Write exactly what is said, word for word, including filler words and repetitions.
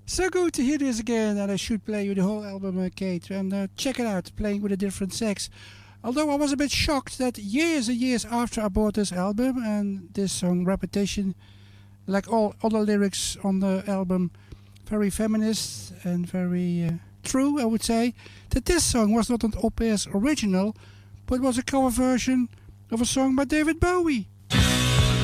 So good to hear this again, and I should play you the whole album, uh, Kate. And uh, check it out, Playing with a Different Sex. Although I was a bit shocked that years and years after I bought this album, and this song Repetition, like all other lyrics on the album, very feminist and very uh, true, I would say, that this song was not an Opus original, but was a cover version of a song by David Bowie.